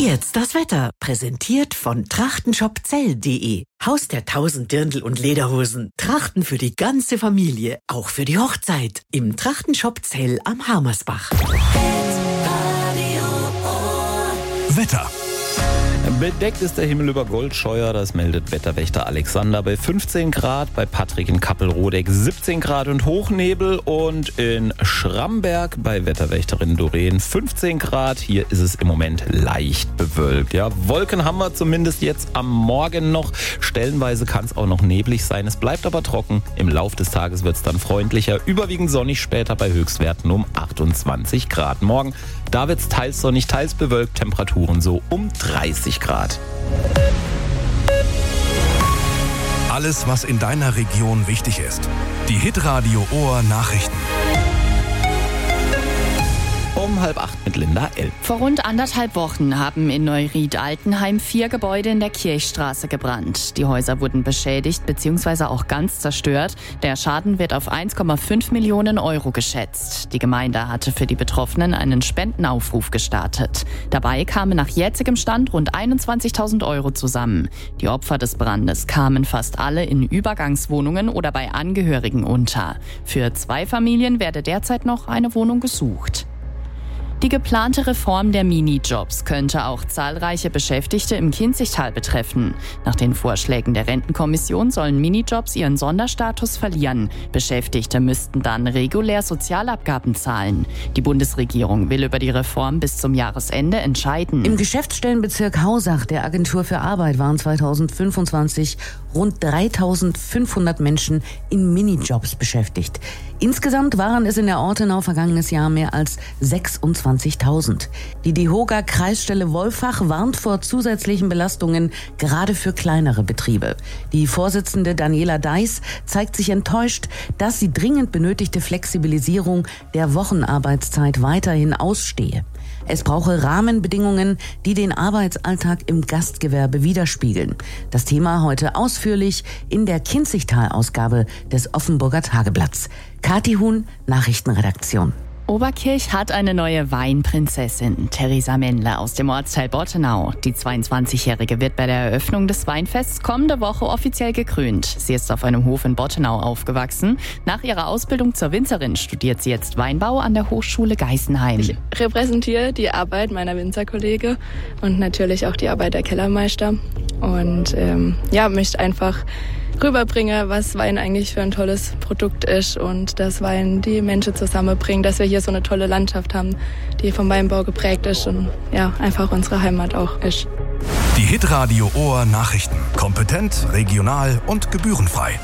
Jetzt das Wetter, präsentiert von trachtenshopzell.de. Haus der 1000 Dirndl und Lederhosen. Trachten für die ganze Familie, auch für die Hochzeit. Im Trachtenshop Zell am Harmersbach. Wetter. Bedeckt ist der Himmel über Goldscheuer, das meldet Wetterwächter Alexander bei 15 Grad, bei Patrick in Kappelrodeck 17 Grad und Hochnebel und in Schramberg bei Wetterwächterin Doreen 15 Grad. Hier ist es im Moment leicht bewölkt. Ja, Wolken haben wir zumindest jetzt am Morgen noch. Stellenweise kann es auch noch neblig sein. Es bleibt aber trocken. Im Lauf des Tages wird es dann freundlicher, überwiegend sonnig, später bei Höchstwerten um 28 Grad. Morgen, da wird es teils sonnig, teils bewölkt, Temperaturen so um 30 Grad. Alles, was in deiner Region wichtig ist. Die Hitradio Ohr Nachrichten. Um 7:30 mit Linda L. Vor rund 1,5 Wochen haben in Neuried-Altenheim 4 Gebäude in der Kirchstraße gebrannt. Die Häuser wurden beschädigt bzw. auch ganz zerstört. Der Schaden wird auf 1,5 Millionen Euro geschätzt. Die Gemeinde hatte für die Betroffenen einen Spendenaufruf gestartet. Dabei kamen nach jetzigem Stand rund 21.000 Euro zusammen. Die Opfer des Brandes kamen fast alle in Übergangswohnungen oder bei Angehörigen unter. Für 2 Familien werde derzeit noch eine Wohnung gesucht. Die geplante Reform der Minijobs könnte auch zahlreiche Beschäftigte im Kinzigtal betreffen. Nach den Vorschlägen der Rentenkommission sollen Minijobs ihren Sonderstatus verlieren. Beschäftigte müssten dann regulär Sozialabgaben zahlen. Die Bundesregierung will über die Reform bis zum Jahresende entscheiden. Im Geschäftsstellenbezirk Hausach der Agentur für Arbeit waren 2025 rund 3.500 Menschen in Minijobs beschäftigt. Insgesamt waren es in der Ortenau vergangenes Jahr mehr als 26.000. Die DEHOGA Kreisstelle Wolfach warnt vor zusätzlichen Belastungen, gerade für kleinere Betriebe. Die Vorsitzende Daniela Deiß zeigt sich enttäuscht, dass die dringend benötigte Flexibilisierung der Wochenarbeitszeit weiterhin ausstehe. Es brauche Rahmenbedingungen, die den Arbeitsalltag im Gastgewerbe widerspiegeln. Das Thema heute ausführlich in der Kinzigtal-Ausgabe des Offenburger Tageblatts. Kathi Huhn, Nachrichtenredaktion. Oberkirch hat eine neue Weinprinzessin, Theresa Mendler aus dem Ortsteil Bottenau. Die 22-Jährige wird bei der Eröffnung des Weinfests kommende Woche offiziell gekrönt. Sie ist auf einem Hof in Bottenau aufgewachsen. Nach ihrer Ausbildung zur Winzerin studiert sie jetzt Weinbau an der Hochschule Geisenheim. Ich repräsentiere die Arbeit meiner Winzerkollegen und natürlich auch die Arbeit der Kellermeister. Und möchte einfach rüberbringe, was Wein eigentlich für ein tolles Produkt ist und dass Wein die Menschen zusammenbringt, dass wir hier so eine tolle Landschaft haben, die vom Weinbau geprägt ist und ja, einfach unsere Heimat auch ist. Die Hitradio Ohr Nachrichten. Kompetent, regional und gebührenfrei.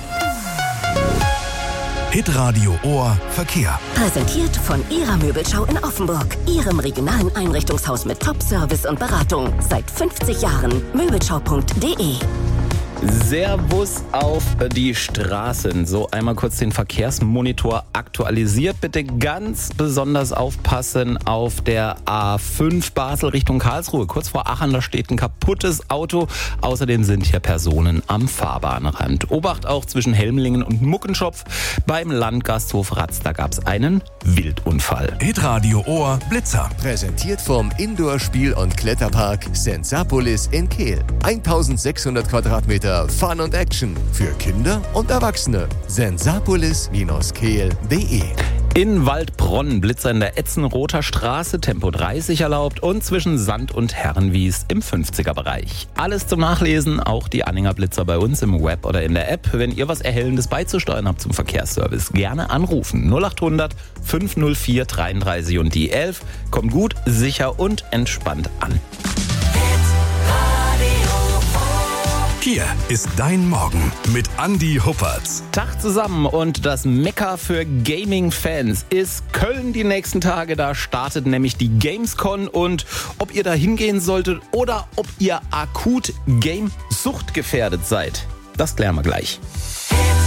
Hitradio Ohr Verkehr. Präsentiert von Ihrer Möbelschau in Offenburg. Ihrem regionalen Einrichtungshaus mit Top-Service und Beratung. Seit 50 Jahren. Möbelschau.de. Servus auf die Straßen. So, einmal kurz den Verkehrsmonitor aktualisiert. Bitte ganz besonders aufpassen auf der A5 Basel Richtung Karlsruhe. Kurz vor Aachen, da steht ein kaputtes Auto. Außerdem sind hier Personen am Fahrbahnrand. Obacht auch zwischen Helmlingen und Muckenschopf. Beim Landgasthof Ratz, da gab es einen Wildunfall. Hitradio Ohr Blitzer. Präsentiert vom Indoor-Spiel- und Kletterpark Sensapolis in Kehl. 1600 Quadratmeter Fun und Action für Kinder und Erwachsene. Sensapolis-kehl.de. In Waldbronn Blitzer in der Etzenrother Straße, Tempo 30 erlaubt und zwischen Sand und Herrenwies im 50er-Bereich. Alles zum Nachlesen, auch die Anhänger Blitzer bei uns im Web oder in der App. Wenn ihr was Erhellendes beizusteuern habt zum Verkehrsservice, gerne anrufen. 0800 504 33 und die 11. Kommt gut, sicher und entspannt an. Hier ist dein Morgen mit Andi Huppertz. Tag zusammen und das Mekka für Gaming-Fans ist Köln die nächsten Tage. Da startet nämlich die Gamescon und ob ihr da hingehen solltet oder ob ihr akut Game-Sucht gefährdet seid, das klären wir gleich.